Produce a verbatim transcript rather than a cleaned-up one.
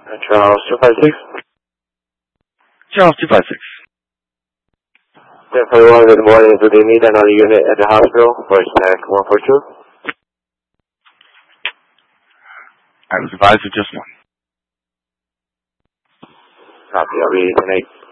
Charles two five six. Charles two five six. ten forty-one, good morning. Do they need another unit at the hospital? Voice pack one four two. I was advised of just one. Copy, I'll be ten eight.